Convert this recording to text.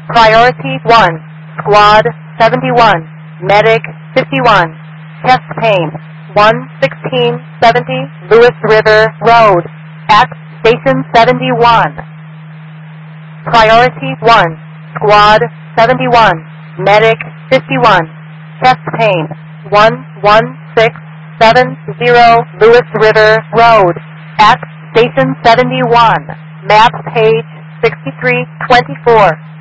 Priority 1, Squad 71, Medic 51, chest pain 11670 Lewis River Road at Station 71. Priority 1, Squad 71, Medic 51, chest pain 11670 Lewis River Road at Station 71. Map page 6324.